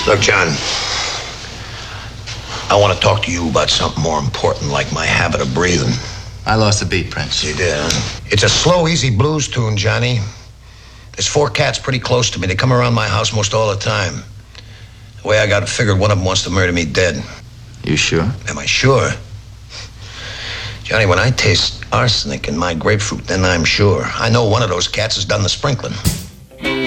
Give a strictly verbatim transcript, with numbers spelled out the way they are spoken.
Look, John, I want to talk to you about something more important, like my habit of breathing. I lost a beat, Prince. You did, huh? It's a slow, easy blues tune, Johnny. There's four cats pretty close to me. They come around my house most all the time. The way I got it figured, one of them wants to murder me dead. You sure? Am I sure? Johnny, when I taste arsenic in my grapefruit, then I'm sure. I know one of those cats has done the sprinkling.